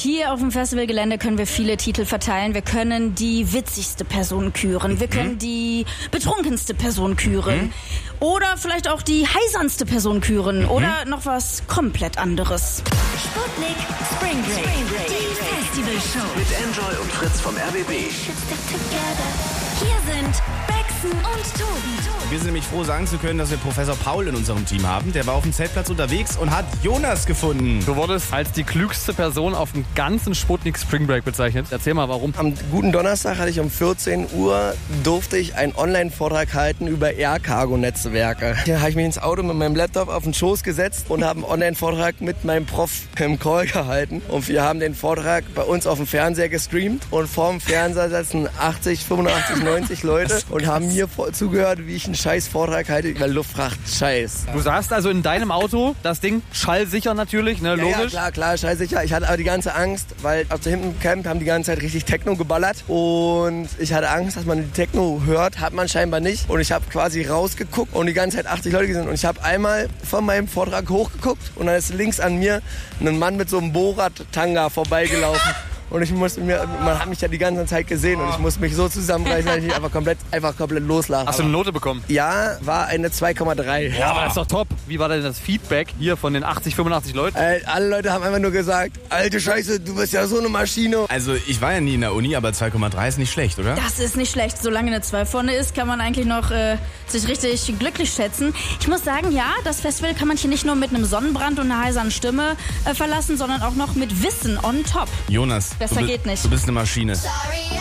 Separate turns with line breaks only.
Hier auf dem Festivalgelände können wir viele Titel verteilen. Wir können die witzigste Person küren. Wir können die betrunkenste Person küren. Oder vielleicht auch die heisernste Person küren. Oder noch was komplett anderes.
Sputnik Spring Break. Die Festivalshow.
Mit Enjoy und Fritz vom RBB.
Hier sind Bexen und Tobi.
Wir sind nämlich froh, sagen zu können, dass wir Professor Paul in unserem Team haben. Der war auf dem Zeltplatz unterwegs und hat Jonas gefunden.
Du wurdest als die klügste Person auf dem ganzen Sputnik Spring Break bezeichnet. Erzähl mal, warum.
Am guten Donnerstag hatte ich um 14 Uhr, durfte ich einen Online-Vortrag halten über Air-Cargo-Netzwerke. Hier habe ich mich ins Auto mit meinem Laptop auf den Schoß gesetzt und habe einen Online-Vortrag mit meinem Prof im Call gehalten. Und wir haben den Vortrag bei uns auf dem Fernseher gestreamt. Und vorm Fernseher sitzen 80, 85, 90 Leute und haben mir zugehört, wie ich einen scheiß Vortrag halte über Luftfracht. Scheiß.
Du saßt also in deinem Auto, das Ding schallsicher natürlich, ne, logisch.
Ja, klar, scheißsicher. Ich hatte aber die ganze Angst, weil auf der hinten im Camp haben die ganze Zeit richtig Techno geballert und ich hatte Angst, dass man die Techno hört, hat man scheinbar nicht und ich habe quasi rausgeguckt und die ganze Zeit 80 Leute gesehen und ich habe einmal von meinem Vortrag hochgeguckt und dann ist links an mir ein Mann mit so einem Borat-Tanga vorbeigelaufen. Und man hat mich ja die ganze Zeit gesehen und ich musste mich so zusammenreißen, dass ich einfach komplett loslache.
Hast du eine Note bekommen?
Ja, war eine 2,3.
Ja, aber das ist doch top. Wie war denn das Feedback hier von den 80, 85 Leuten?
Alle Leute haben einfach nur gesagt, alte Scheiße, du bist ja so eine Maschine.
Also ich war ja nie in der Uni, aber 2,3 ist nicht schlecht, oder?
Das ist nicht schlecht. Solange eine 2 vorne ist, kann man eigentlich noch sich richtig glücklich schätzen. Ich muss sagen, ja, das Festival kann man hier nicht nur mit einem Sonnenbrand und einer heiseren Stimme verlassen, sondern auch noch mit Wissen on top.
Jonas,
Besser geht nicht.
Du bist eine Maschine.
Sorry,